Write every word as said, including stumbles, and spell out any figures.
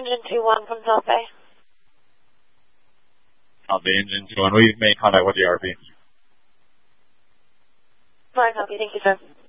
Engine two one from South Bay. South Bay Engine two one. We've made contact with the R P. Fine, copy. Thank you, sir.